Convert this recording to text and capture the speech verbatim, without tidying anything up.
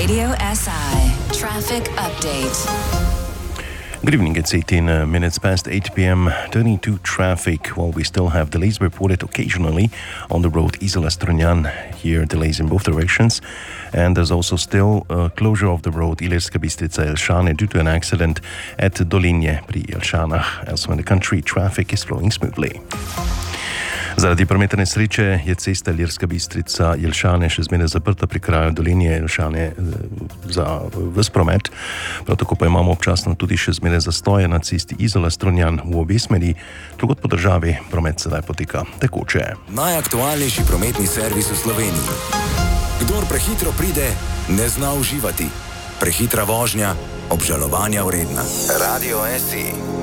Radio S I Traffic Update. Good evening, it's eighteen minutes past eight p.m. Turning to traffic, while we still have delays reported occasionally on the road Izola-Strunjan. Here, delays in both directions. And there's also still a closure of the road Ilirska Bistrica-Jelšane due to an accident at Dolinje pri Jelšanah. Elsewhere in the country, traffic is flowing smoothly. Zaradi prometne nesreče je cesta Ilirska Bistrica-Jelšane še zmeraj zaprta pri kraju Dolinje Jelšane za ves promet. Prav tako pa imamo občasno tudi še zmeraj zastoje na cesti Izola-Strunjan v obe smeri. Drugod po državi promet sedaj poteka tekoče. Najaktualnejši prometni servis v Sloveniji. Kdor prehitro pride, ne zna uživati. Prehitra vožnja, obžalovanja vredna. Radio S I.